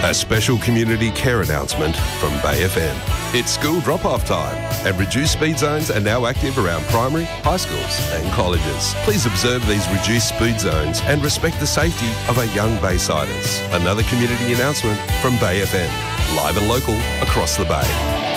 A special community care announcement from Bay FM. It's school drop-off time and reduced speed zones are now active around primary, high schools and colleges. Please observe these reduced speed zones and respect the safety of our young Baysiders. Another community announcement from Bay FM. Live and local across the Bay.